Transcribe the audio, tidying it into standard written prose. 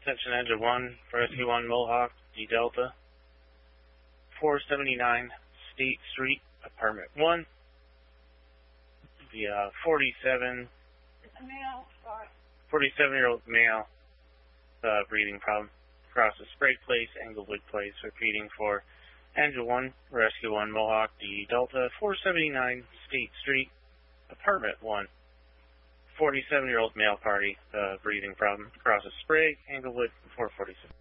Attention Engine 1 for SQ1 Mohawk, D Delta, 479 State Street, Apartment 1. The 47-year-old male, breathing problem, across the Sprague Place, Englewood Place. Repeating for Engine 1, Rescue 1 Mohawk, D Delta, 479 State Street, Apartment 1. 47-year-old male party, breathing problem, across the Sprague, Englewood, 447.